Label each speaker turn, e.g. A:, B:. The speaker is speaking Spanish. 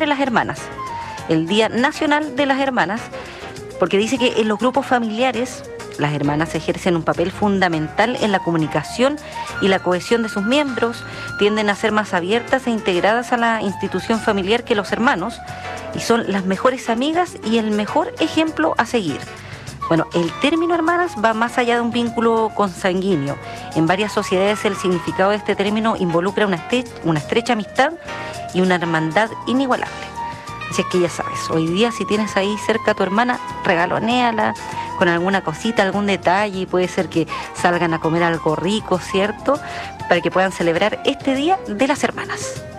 A: entre las hermanas, el Día Nacional de las Hermanas, porque dice que en los grupos familiares las hermanas ejercen un papel fundamental en la comunicación y la cohesión de sus miembros, tienden a ser más abiertas e integradas a la institución familiar que los hermanos y son las mejores amigas y el mejor ejemplo a seguir. Bueno, el término hermanas va más allá de un vínculo consanguíneo. En varias sociedades el significado de este término involucra una estrecha amistad y una hermandad inigualable. Así es que ya sabes, hoy día si tienes ahí cerca a tu hermana, regalonéala con alguna cosita, algún detalle, puede ser que salgan a comer algo rico, ¿cierto? Para que puedan celebrar este Día de las Hermanas.